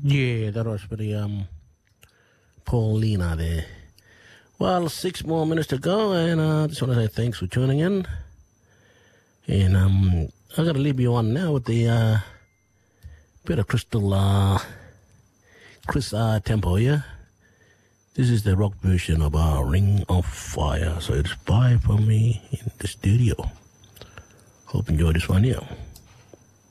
Yeah, that was pretty Paulina there. Well, 6 more minutes to go, and I just want to say thanks for tuning in. And I got to leave you on now with the bit of Chris tempo, yeah? This is the rock version of Ring of Fire. So it's bye from me in the studio. Hope you enjoy this one, yeah.